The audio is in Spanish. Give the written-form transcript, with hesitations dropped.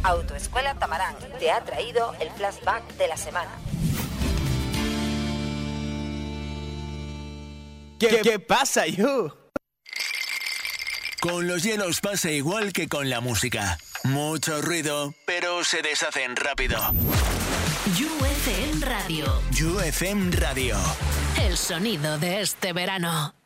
Autoescuela Tamarán te ha traído el flashback de la semana. ¿Qué pasa, you? Con los hielos pasa igual que con la música. Mucho ruido, pero se deshacen rápido. UFM Radio. UFM Radio. El sonido de este verano.